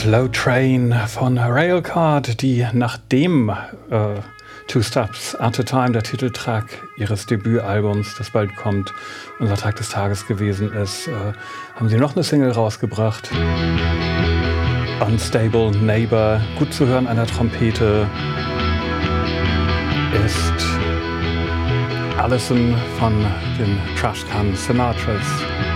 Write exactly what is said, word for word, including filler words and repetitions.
Slow Train von Railcard, die nachdem äh, Two Steps at a Time, der Titeltrack ihres Debütalbums, das bald kommt, unser Tag des Tages gewesen ist, äh, haben sie noch eine Single rausgebracht. Unstable Neighbor, gut zu hören an der Trompete, ist Allison von den Trashcan Sinatras.